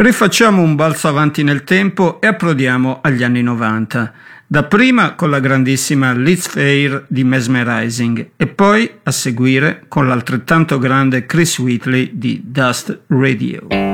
Rifacciamo un balzo avanti nel tempo e approdiamo agli anni 90, dapprima con la grandissima Liz Phair di Mesmerizing e poi a seguire con l'altrettanto grande Chris Whitley di Dust Radio.